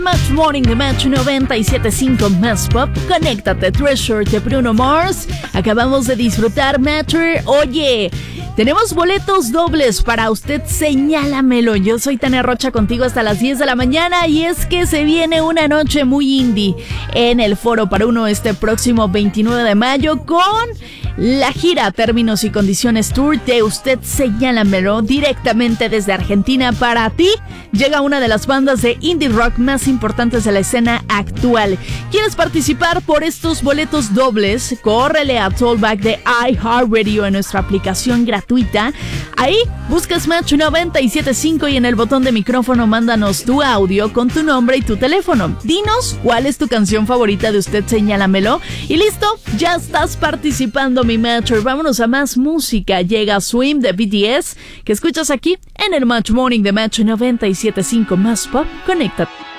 Match Morning de Match 97.5 Más Pop. Conéctate, Treasure de Bruno Mars. Acabamos de disfrutar Matter. Oye, tenemos boletos dobles para usted, señálamelo. Yo soy Tania Rocha contigo hasta las 10 de la mañana y es que se viene una noche muy indie en el Foro para Uno este próximo 29 de mayo con la gira Términos y Condiciones Tour de Usted Señálamelo directamente desde Argentina para ti. Llega una de las bandas de indie rock más importantes de la escena actual. ¿Quieres participar por estos boletos dobles? Córrele a Tollback de iHeartRadio en nuestra aplicación gratuita. Ahí buscas Match 97.5 y en el botón de micrófono mándanos tu audio con tu nombre y tu teléfono. Dinos cuál es tu canción favorita de Usted Señálamelo y listo, ya estás participando, mi Matcher. Vámonos a más música. Llega Swim de BTS que escuchas aquí en el Match Morning de Match 97.5 Más Pop. Conéctate.